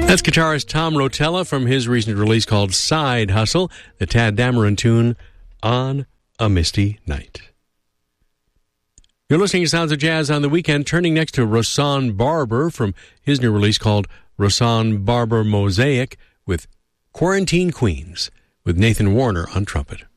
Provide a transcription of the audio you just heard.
That's guitarist Tom Rotella from his recent release called Side Hustle, the Tad Dameron tune, On a Misty Night. You're listening to Sounds of Jazz on the Weekend, turning next to Rahsaan Barber from his new release called Rahsaan Barber Mosaic with Quarantine Queens, with Nathan Warner on trumpet.